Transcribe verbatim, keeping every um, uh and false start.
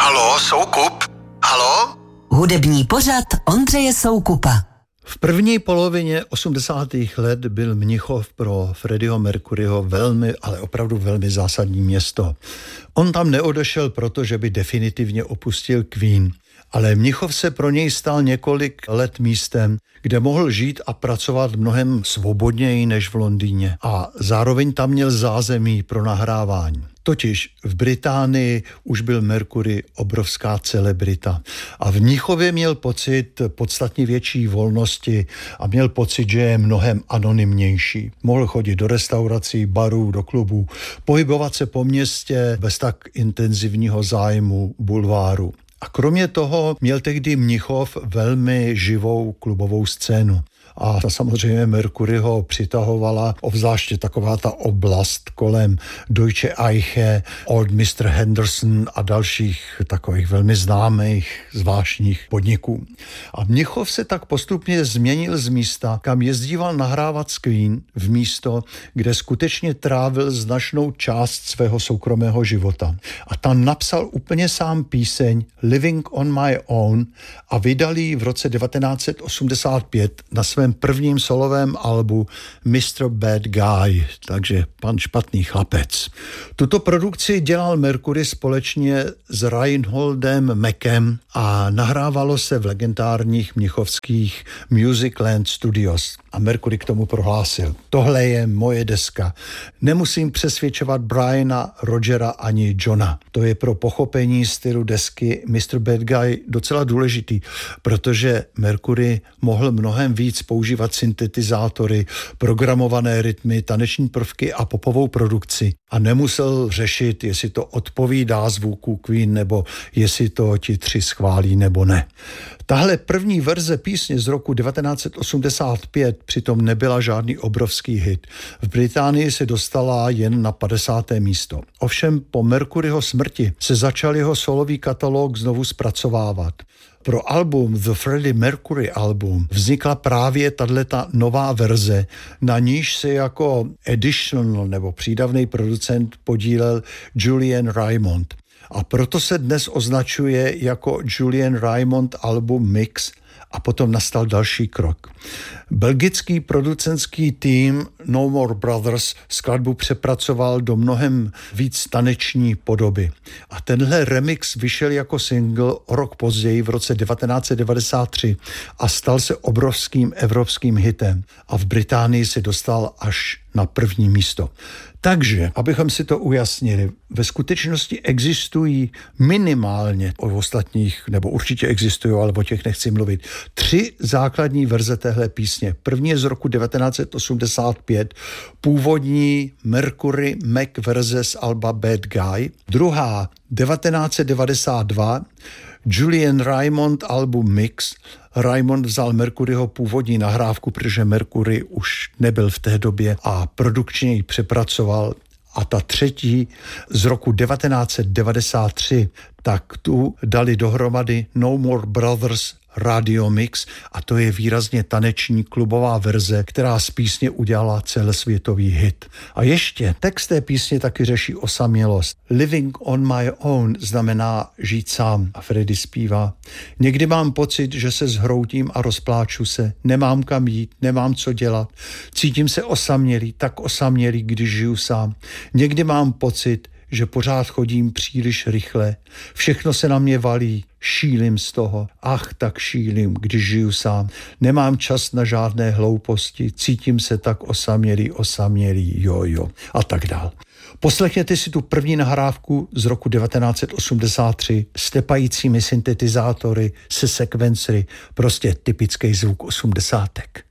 Halo, Soukup? Halo? Hudební pořad Ondřeje Soukupa. V první polovině osmdesátých let byl Mnichov pro Freddieho Mercuryho velmi, ale opravdu velmi zásadní město. On tam neodešel proto, že by definitivně opustil Queen, ale Mnichov se pro něj stal několik let místem, kde mohl žít a pracovat mnohem svobodněji než v Londýně a zároveň tam měl zázemí pro nahrávání. Totiž v Británii už byl Mercury obrovská celebrita a v Mnichově měl pocit podstatně větší volnosti a měl pocit, že je mnohem anonymnější. Mohl chodit do restaurací, barů, do klubů, pohybovat se po městě bez tak intenzivního zájmu bulváru. A kromě toho měl tehdy Mnichov velmi živou klubovou scénu. A ta samozřejmě Mercuryho přitahovala, obzvláště taková ta oblast kolem Deutsche Eiche, Old mister Henderson a dalších takových velmi známých zvláštních podniků. A Mnichov se tak postupně změnil z místa, kam jezdíval nahrávat s Queen, v místo, kde skutečně trávil značnou část svého soukromého života. A tam napsal úplně sám píseň Living on my own a vydal ji v roce devatenáct set osmdesát pět na svém prvním solovém albu mister Bad Guy, takže pan špatný chlapec. Tuto produkci dělal Mercury společně s Reinholdem Mackem a nahrávalo se v legendárních mnichovských Musicland Studios. A Mercury k tomu prohlásil: tohle je moje deska. Nemusím přesvědčovat Briana, Rogera ani Johna. To je pro pochopení stylu desky mister Bad Guy docela důležitý, protože Mercury mohl mnohem víc používat syntetizátory, programované rytmy, taneční prvky a popovou produkci a nemusel řešit, jestli to odpovídá zvuku Queen nebo jestli to ti tři schválí nebo ne. Tahle první verze písně z roku devatenáct set osmdesát pět přitom nebyla žádný obrovský hit. V Británii se dostala jen na padesáté místo. Ovšem po Mercuryho smrti se začal jeho solový katalog znovu zpracovávat. Pro album The Freddie Mercury Album vznikla právě tato nová verze, na níž se jako additional nebo přídavný producent podílel Julian Raymond. A proto se dnes označuje jako Julian Raymond Album Mix a potom nastal další krok. Belgický producentský tým No More Brothers skladbu přepracoval do mnohem víc taneční podoby. A tenhle remix vyšel jako single o rok později v roce devatenáct set devadesát tři a stal se obrovským evropským hitem a v Británii se dostal až na první místo. Takže, abychom si to ujasnili, ve skutečnosti existují minimálně o ostatních, nebo určitě existují, ale o těch nechci mluvit, tři základní verze téhle písně. První je z roku devatenáct set osmdesát pět, původní Mercury Mac verze z alba Bad Guy. Druhá devatenáct set devadesát dva, Julian Raymond album Mix. Raymond vzal Mercuryho původní nahrávku, protože Mercury už nebyl v té době a produkčně ji přepracoval. A ta třetí z roku devatenáct set devadesát tři, tak tu dali dohromady No More Brothers Radio Mix a to je výrazně taneční klubová verze, která z písně udělala celosvětový hit. A ještě text té písně taky řeší osamělost. Living on my own znamená žít sám a Freddie zpívá: někdy mám pocit, že se zhroutím a rozpláču se, nemám kam jít, nemám co dělat, cítím se osamělý, tak osamělý, když žiju sám. Někdy mám pocit, že pořád chodím příliš rychle, všechno se na mě valí, šílim z toho, ach tak šílim, když žiju sám, nemám čas na žádné hlouposti, cítím se tak osamělý, osamělý, jo, jo a tak dál. Poslechněte si tu první nahrávku z roku devatenáct set osmdesát tři s tepajícími syntetizátory, se sekvencery, prostě typický zvuk osmdesátek.